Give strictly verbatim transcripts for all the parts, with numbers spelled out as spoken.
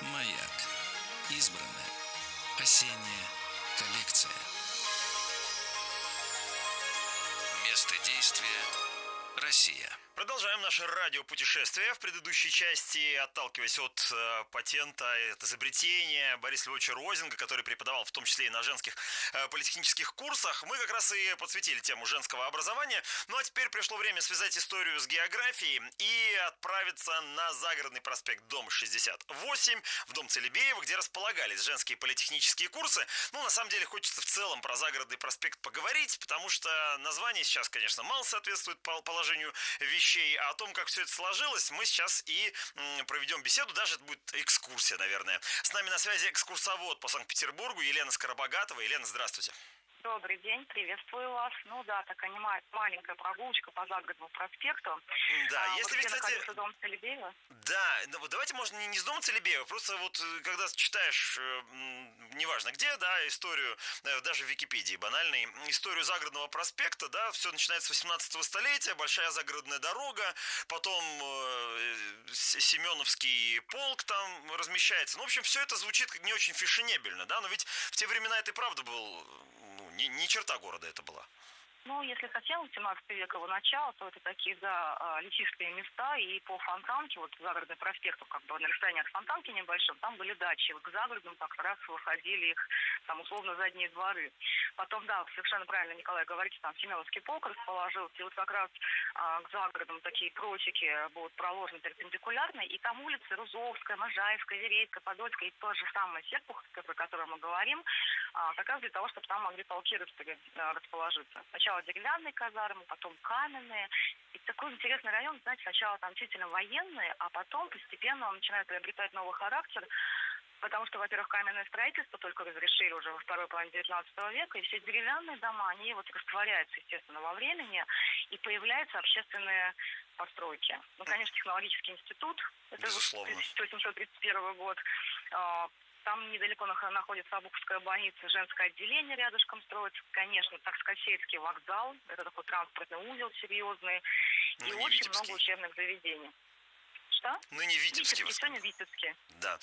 Маяк. Избранное. Осенняя коллекция. Место действия – Россия. Продолжаем наше радиопутешествие. В предыдущей части, отталкиваясь от э, патента, от изобретения Бориса Львовича Розинга, который преподавал в том числе и на женских э, политехнических курсах, мы как раз и подсветили тему женского образования. Ну а теперь пришло время связать историю с географией и отправиться на Загородный проспект, дом шестьдесят восемь, в дом Целебеева, где располагались женские политехнические курсы. Ну, на самом деле, хочется в целом про Загородный проспект поговорить, потому что название сейчас, конечно, мало соответствует положению вещей. А о том, как все это сложилось, мы сейчас и м, проведем беседу. Даже это будет экскурсия, наверное. С нами на связи экскурсовод по Санкт-Петербургу Елена Скоробогатова. Елена, здравствуйте. Добрый день, приветствую вас. Ну да, такая маленькая прогулочка по Загородному проспекту. Да, а, если вот вы, кстати... дом Целебеева. Да, ну, давайте, может, не, не с дома Целебеева, просто вот когда читаешь, э, неважно где, да, историю, э, даже в Википедии банальной, историю Загородного проспекта, да, все начинается с восемнадцатого столетия, большая загородная дорога, потом э, Семеновский полк там размещается. Ну, в общем, все это звучит как не очень фешенебельно, да, но ведь в те времена это и правда был... Не, не черта города это была. Ну, если совсем семнадцатого века его начало, то это такие, да, лесистые места, и по Фонтанке, вот Загородный проспект, как бы на расстоянии от Фонтанки небольшом, там были дачи. Вот к Загородному как раз выходили их, там, условно, задние дворы. Потом, да, совершенно правильно, Николай, говорите, там Семеновский полк расположился, и вот как раз а, к Загородному такие просеки будут проложены перпендикулярно, и там улицы Рузовская, Можаевская, Верейская, Подольская, и то же самое Серпуховская, про которое мы говорим, а, как раз для того, чтобы там могли полки расположиться. Сначала деревянные казармы, потом каменные. И такой интересный район, знаете, сначала там действительно военные, а потом постепенно он начинает приобретать новый характер, потому что, во-первых, каменное строительство только разрешили уже во второй половине девятнадцатого века, и все деревянные дома, они вот растворяются, естественно, во времени, и появляются общественные постройки. Ну, конечно, технологический институт, это тысяча восемьсот тридцать первый год. Там недалеко находится Обуховская больница, женское отделение рядышком строится. Конечно, Такскосельский вокзал, это такой транспортный узел серьезный, ну, и очень Витебский. Много учебных заведений. Что? Ныне Витебский. Витебский, сегодня Витебский. Да.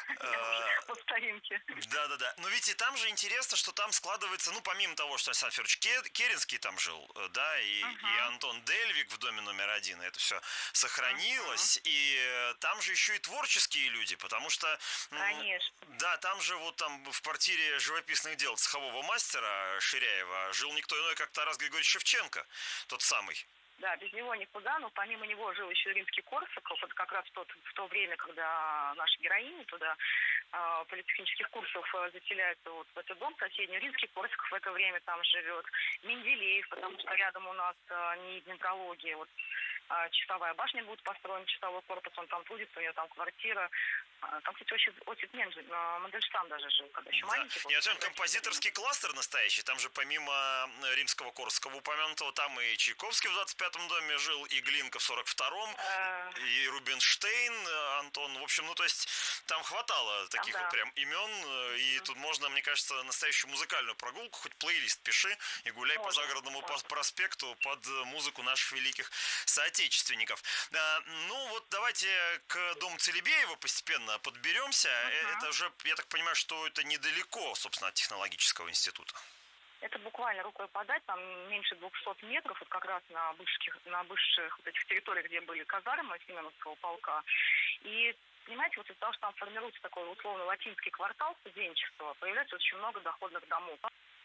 По старинке. Да-да-да. Но ведь и там же интересно, что там складывается, ну, помимо того, что Александр Федорович Керенский там жил, да, и, uh-huh. и Антон Дельвиг в доме номер один, это все сохранилось, uh-huh. и там же еще и творческие люди, потому что... Конечно. Да, там же вот там в квартире живописных дел цехового мастера Ширяева жил никто иной, как Тарас Григорьевич Шевченко, тот самый. Да, без него никуда, но помимо него жил еще Римский-Корсаков. Это как раз в, тот, в то время, когда наши героини туда э, политехнических курсов э, заселяются вот в этот дом соседний. Римский-Корсаков в это время там живет. Менделеев, потому что рядом у нас э, не дендрология. Вот э, часовая башня будет построена, часовой корпус, он там трудится, у него там квартира. Там, кстати, очень Осип Мандельштам даже жил, когда еще да. маленький был. Нет, там композиторский кластер настоящий. Там же помимо римского Корсакова упомянутого, там и Чайковский в двадцать пятом доме жил, и Глинка в сорок втором, а... и Рубинштейн, Антон. В общем, ну то есть там хватало таких а, да. вот прям имен. Mm-hmm. И тут можно, мне кажется, настоящую музыкальную прогулку, хоть плейлист пиши и гуляй можно, по Загородному можно. проспекту под музыку наших великих соотечественников. А, ну вот давайте к дому Целебеева постепенно подберемся. Uh-huh. Это уже, я так понимаю, что это недалеко, собственно, от технологического института. Это буквально рукой подать, там меньше двухсот метров, вот как раз на бывших, на бывших вот этих территориях, где были казармы Семеновского полка. И, понимаете, вот из-за того, что там формируется такой условно латинский квартал студенчества, появляется очень много доходных домов.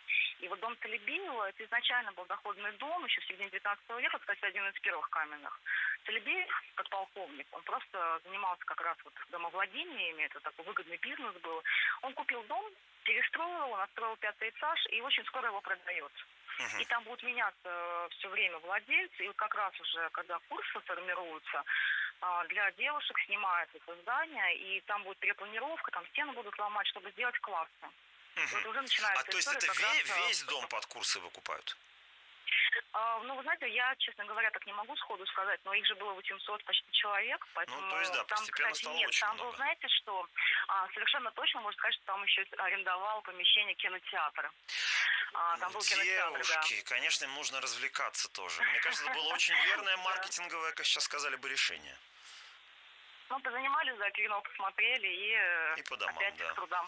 И вот дом Целебеева, это изначально был доходный дом, еще в середине девятнадцатого века, кстати, один из первых каменных. Целебеев, как полковник, он просто занимался как раз вот домовладениями, это такой выгодный бизнес был. Он купил дом, перестроил его, настроил пятый этаж, и очень скоро его продает. Uh-huh. И там будут меняться все время владельцы, и как раз уже, когда курсы формируются, для девушек снимается это здание, и там будет перепланировка, там стены будут ломать, чтобы сделать классы. Uh-huh. Вот уже начинается а то есть это весь, раз... весь дом под курсы выкупают? А, ну, вы знаете, я, честно говоря, так не могу сходу сказать, но их же было восемьсот почти человек, поэтому ну, то есть, да, там, кстати, стало нет, очень там много. был, знаете, что а, совершенно точно можно сказать, что там еще арендовал помещение кинотеатра. А, там был кинотеатр, Девушки, да. конечно, им нужно развлекаться тоже. Мне кажется, это было очень верное маркетинговое, как сейчас сказали бы, решение. Ну, позанимались, да, кино посмотрели и, и по домам, опять да. к трудам.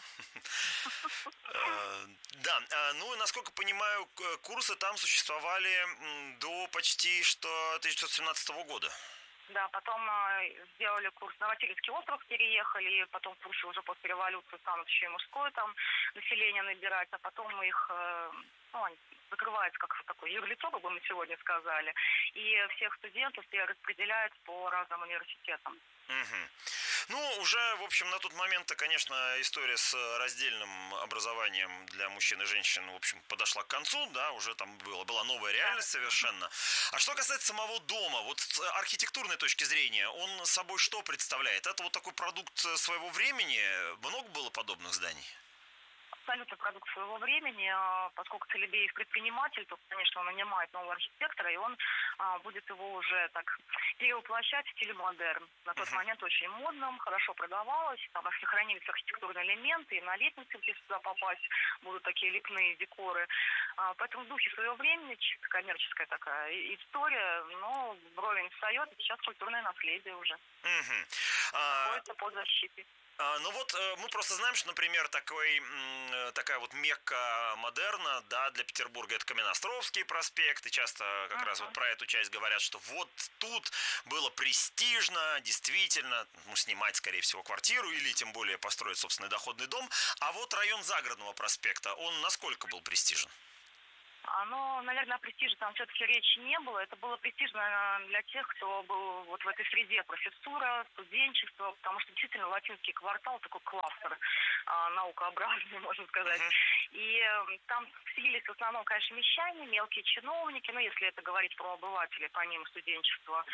Да, ну, насколько понимаю, курсы там существовали до почти что тысяча девятьсот семнадцатого года. Да, потом сделали курс на Васильевский остров, переехали, потом курсы уже после революции станут еще и мужское там население набирать, а потом их, ну, закрывается как такое юрлицо, как бы мы сегодня сказали, и всех студентов распределяют по разным университетам. Угу. Ну, уже, в общем, на тот момент-то, конечно, история с раздельным образованием для мужчин и женщин, в общем, подошла к концу, да, уже там было, была новая реальность совершенно. А что касается самого дома, вот с архитектурной точки зрения, он собой что представляет? Это вот такой продукт своего времени? Много было подобных зданий? Абсолютно продукт своего времени, поскольку Целебеев предприниматель, то, конечно, он нанимает нового архитектора, и он а, будет его уже так перевоплощать в стиле модерн. На тот uh-huh. момент очень модным, хорошо продавалось, там сохранились архитектурные элементы, и на лестнице, если сюда попасть, будут такие лепные декоры. А, поэтому в духе своего времени, чисто коммерческая такая история, но вровень встает, и сейчас культурное наследие уже uh-huh. находится под защитой. А, ну вот мы просто знаем, что, например, такой, такая вот Мекка модерна, да, для Петербурга это Каменноостровский проспект, и часто как uh-huh. раз вот про эту часть говорят, что вот тут было престижно, действительно, ну, снимать, скорее всего, квартиру или тем более построить собственный доходный дом, а вот район Загородного проспекта, он насколько был престижен? Ну, наверное, о престиже там все-таки речи не было. Это было престижно для тех, кто был вот в этой среде: профессура, студенчество, потому что действительно латинский квартал такой кластер а, наукообразный, можно сказать. Uh-huh. И э, там селились в основном, конечно, мещане, мелкие чиновники, ну, если это говорить про обывателей, помимо студенчества,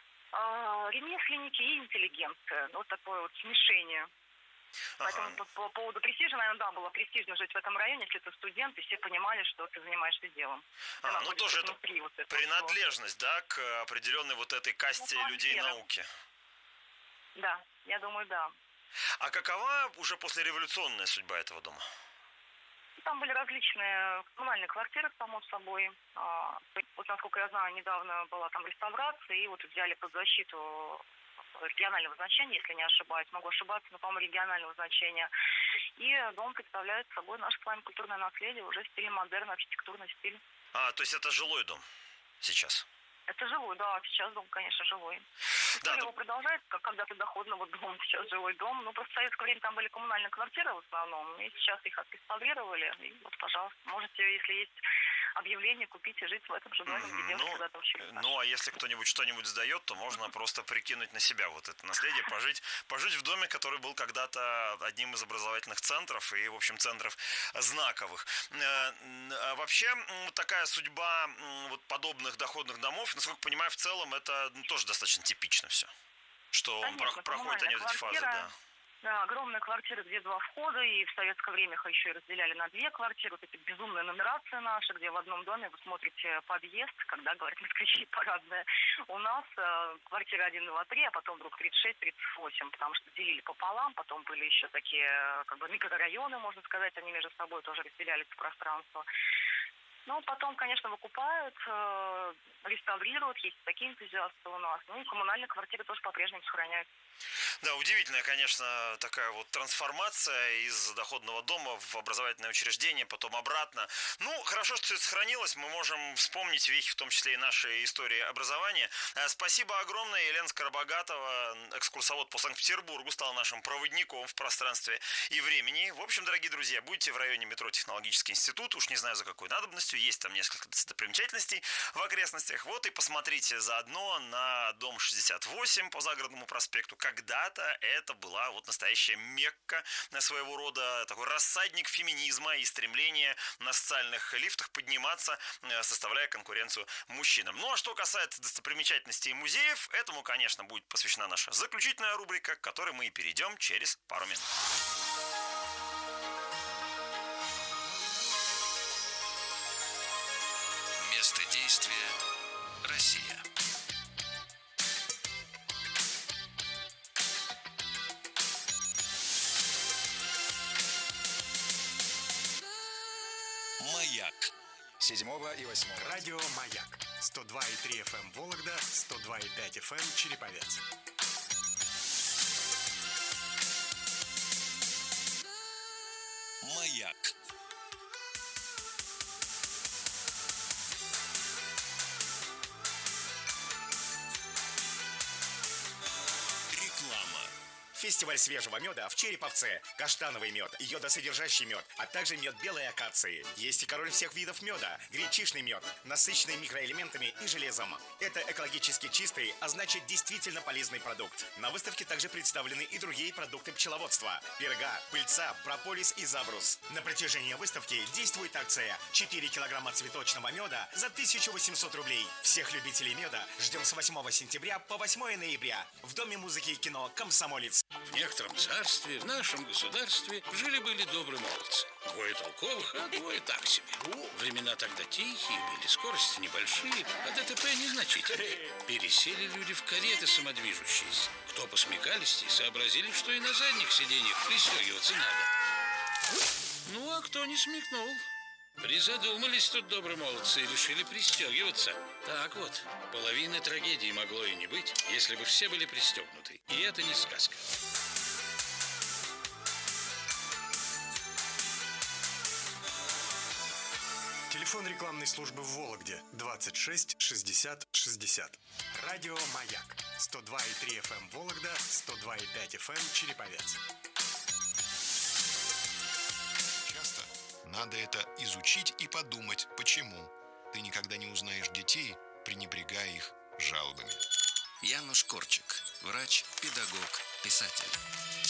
э, ремесленники и интеллигенция. Вот такое вот смешение. Поэтому ага. по, по поводу престижа, наверное, да, было престижно жить в этом районе, если ты студент, и все понимали, что ты занимаешься делом. А, ну тоже это вот принадлежность, всего. Да, к определенной вот этой касте ну, людей науки. Да, я думаю, да. А какова уже послереволюционная судьба этого дома? Там были различные коммунальные квартиры, само собой. Вот, насколько я знаю, недавно была там реставрация, и вот взяли под защиту регионального значения, если не ошибаюсь, могу ошибаться, но, по-моему, регионального значения. И дом представляет собой наше с вами культурное наследие уже в стиле модерн, архитектурный стиль. А, то есть это жилой дом сейчас? Это жилой, да, сейчас дом, конечно, живой. История да, его да. продолжается, как когда-то доходного дома, сейчас жилой дом. Ну, просто в советское время там были коммунальные квартиры в основном, и сейчас их отреставрировали. И вот, пожалуйста, можете, если есть объявление, купить и жить в этом же доме, mm-hmm. где девушки ну, когда-то учились. Ну, а если кто-нибудь что-нибудь сдает, то можно mm-hmm. просто прикинуть на себя вот это наследие, пожить, пожить в доме, который был когда-то одним из образовательных центров и, в общем, центров знаковых. А вообще, такая судьба вот подобных доходных домов, насколько понимаю, в целом это ну, тоже достаточно типично все, что Конечно, проходят они вот эти фазы, да. Да, огромная квартира, где два входа, и в советское время их еще и разделяли на две квартиры. Вот эти безумные нумерации наши, где в одном доме вы смотрите подъезд, когда, говорят, москвичи парадные. У нас э, квартира один, два, три, а потом вдруг тридцать шесть, тридцать восемь, потому что делили пополам, потом были еще такие, как бы, микрорайоны, можно сказать, они между собой тоже разделяли это пространство. Ну, потом, конечно, выкупают, э, реставрируют, есть такие энтузиасты у нас. Ну, и коммунальные квартиры тоже по-прежнему сохраняются. Да, удивительная, конечно, такая вот трансформация из доходного дома в образовательное учреждение, потом обратно. Ну, хорошо, что все это сохранилось, мы можем вспомнить вехи, в том числе и нашей истории образования. Спасибо огромное, Елена Скоробогатова, экскурсовод по Санкт-Петербургу, стала нашим проводником в пространстве и времени. В общем, дорогие друзья, будете в районе метро Технологический институт, уж не знаю за какой надобностью, есть там несколько достопримечательностей в окрестностях, вот и посмотрите заодно на дом шестьдесят восемь по Загородному проспекту. Когда-то это была вот настоящая Мекка, своего рода такой рассадник феминизма и стремления на социальных лифтах подниматься, составляя конкуренцию мужчинам. Ну а что касается достопримечательностей и музеев, этому, конечно, будет посвящена наша заключительная рубрика, к которой мы и перейдем через пару минут. Место действия – Россия. Маяк. Седьмого и восьмого. Радио Маяк. сто два и три эф эм Вологда, сто два и пять эф эм Череповец. Маяк. Реклама. Фестиваль свежего меда в Череповце. Каштановый мед, йодосодержащий мед, а также мед белой акации. Есть и король всех видов меда. Гречишный мед, насыщенный микроэлементами и железом. Это экологически чистый, а значит действительно полезный продукт. На выставке также представлены и другие продукты пчеловодства. Перга, пыльца, прополис и забрус. На протяжении выставки действует акция четыре килограмма цветочного меда за тысячу восемьсот рублей. Всех любителей меда ждем с восьмого сентября по восьмое ноября в Доме музыки и кино «Комсомолец». В некотором царстве, в нашем государстве, жили-были добрые молодцы. Двое толковых, а двое так себе. Времена тогда тихие были, скорости небольшие, а ДТП незначительные. Пересели люди в кареты самодвижущиеся. Кто посмекались и сообразили, что и на задних сиденьях пристегиваться надо. Ну, а кто не смекнул? Призадумались тут добрые молодцы и решили пристегиваться. Так вот, половины трагедии могло и не быть, если бы все были пристегнуты. И это не сказка. Телефон рекламной службы в Вологде двадцать шесть шестьдесят шестьдесят. Радио «Маяк» сто два и три эф эм Вологда, сто два и пять эф эм Череповец. Часто надо это изучить и подумать, почему. Ты никогда не узнаешь детей, пренебрегая их жалобами. Януш Корчик. Врач, педагог, писатель.